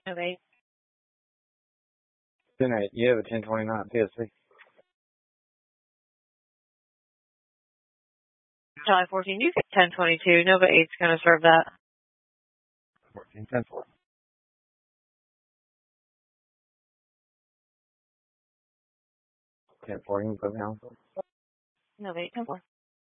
Nova 8. 10-8. You have a 1029 PSC. July 14. You get 1022. Nova 8's going to serve that. 14, 10-4. 10-4, you can put me on. Nova 8, 10-4.